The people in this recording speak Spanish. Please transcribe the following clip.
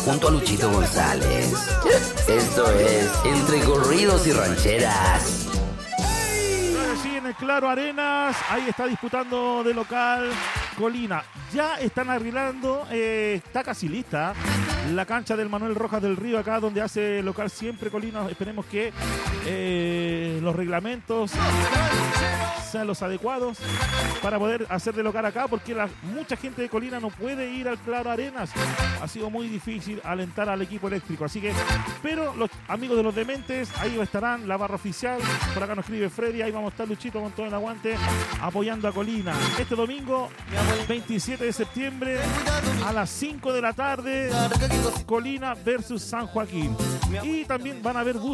junto a Luchito González. Esto es Entre Corridos y Rancheras. Sí, en el Claro Arenas, ahí está disputando de local Colina. Ya están arreglando, está casi lista la cancha del Manuel Rojas del Río, acá donde hace local siempre Colina. Esperemos que los reglamentos sean los adecuados para poder hacer de local acá, porque mucha gente de Colina no puede ir al Claro Arenas. Ha sido muy difícil alentar al equipo eléctrico, así que, pero los amigos de los dementes, ahí estarán, la barra oficial, por acá nos escribe Freddy, ahí vamos a estar Luchito con todo el aguante, apoyando a Colina. Este domingo, 27 de septiembre, a las 5 de la tarde, Colina versus San Joaquín. Y también van a haber